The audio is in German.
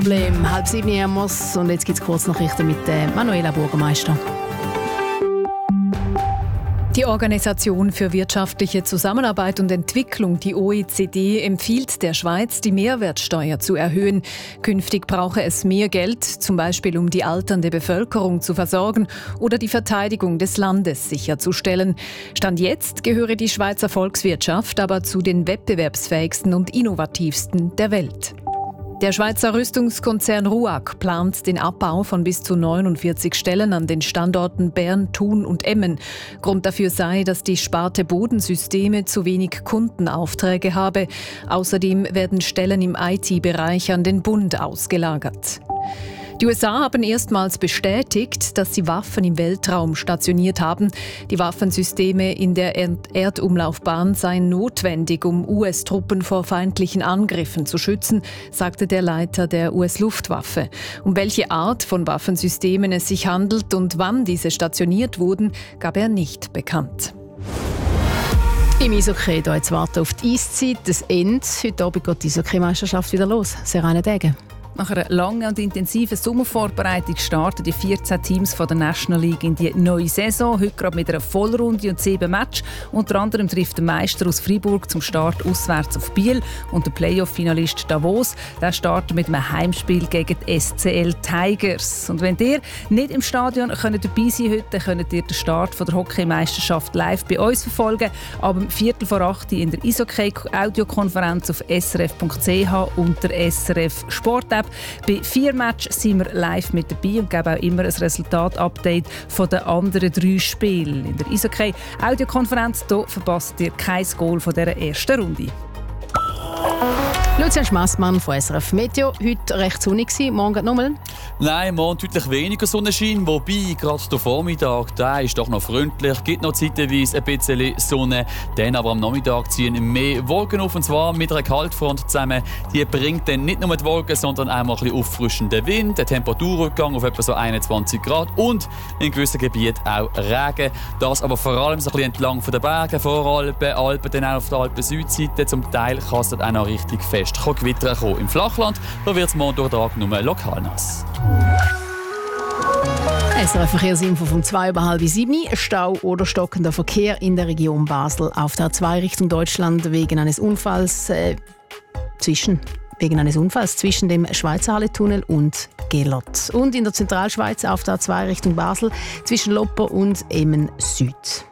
Problem. 6:30 haben wir's und jetzt gibt es Kurznachrichten mit Manuela Burgermeister. Die Organisation für wirtschaftliche Zusammenarbeit und Entwicklung, die OECD, empfiehlt der Schweiz, die Mehrwertsteuer zu erhöhen. Künftig brauche es mehr Geld, zum Beispiel um die alternde Bevölkerung zu versorgen oder die Verteidigung des Landes sicherzustellen. Stand jetzt gehöre die Schweizer Volkswirtschaft aber zu den wettbewerbsfähigsten und innovativsten der Welt. Der Schweizer Rüstungskonzern RUAG plant den Abbau von bis zu 49 Stellen an den Standorten Bern, Thun und Emmen. Grund dafür sei, dass die Sparte Bodensysteme zu wenig Kundenaufträge habe. Außerdem werden Stellen im IT-Bereich an den Bund ausgelagert. Die USA haben erstmals bestätigt, dass sie Waffen im Weltraum stationiert haben. Die Waffensysteme in der Erdumlaufbahn seien notwendig, um US-Truppen vor feindlichen Angriffen zu schützen, sagte der Leiter der US-Luftwaffe. Um welche Art von Waffensystemen es sich handelt und wann diese stationiert wurden, gab er nicht bekannt. Im Eishockey hier jetzt warten auf die Eiszeit, das Ende. Heute Abend geht die Eishockey-Meisterschaft wieder los. Serena Degen. Nach einer langen und intensiven Sommervorbereitung starten die 14 Teams von der National League in die neue Saison. Heute gerade mit einer Vollrunde und 7 Matches. Unter anderem trifft der Meister aus Freiburg zum Start auswärts auf Biel. Und der Playoff-Finalist Davos, der startet mit einem Heimspiel gegen die SCL Tigers. Und wenn ihr nicht im Stadion dabei sein könnt, dann könnt ihr den Start der Hockeymeisterschaft live bei uns verfolgen. Ab 7:45 in der Eishockey-Audiokonferenz auf srf.ch und der SRF Sport-App. Bei 4 Matches sind wir live mit dabei und geben auch immer ein Resultat-Update von den anderen 3 Spielen. In der Eishockey-Audiokonferenz verpasst ihr kein Goal von dieser ersten Runde. Lucian Schmassmann von SRF Meteo. Heute recht sonnig gewesen. Morgen nochmal? Nein, morgen deutlich weniger Sonnenschein. Wobei, gerade der Vormittag, der ist doch noch freundlich. Es gibt noch zeitweise ein bisschen Sonne. Dann aber am Nachmittag ziehen mehr Wolken auf. Und zwar mit einer Kaltfront zusammen. Die bringt dann nicht nur die Wolken, sondern auch mal ein bisschen auffrischenden Wind. Ein Temperaturrückgang auf etwa so 21 Grad. Und in gewissen Gebieten auch Regen. Das aber vor allem so ein bisschen entlang von den Bergen, Voralpen, Alpen, dann auch auf der Alpen-Südseite. Zum Teil kann es dort auch noch richtig fest Gewitter kommen. Im Flachland wird es morgen durch den Tag nur lokal nass. SRF Verkehrsinfo von 6:30. Stau oder stockender Verkehr in der Region Basel auf der A2 Richtung Deutschland wegen eines Unfalls zwischen dem Schweizer Halletunnel und Gelot. Und in der Zentralschweiz auf der A2 Richtung Basel zwischen Lopper und Emmen Süd.